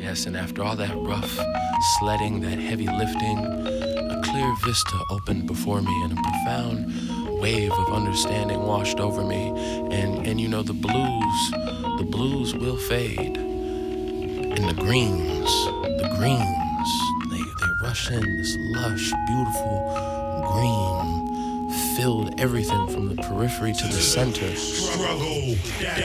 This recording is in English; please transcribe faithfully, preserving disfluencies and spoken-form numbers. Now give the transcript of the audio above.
Yes, and after all that rough sledding, that heavy lifting, a clear vista opened before me and a profound wave of understanding washed over me. And, and you know, the blues, the blues will fade. And the greens, the greens, they, they rush in, this lush, beautiful green filled everything from the periphery to the center. Struggle.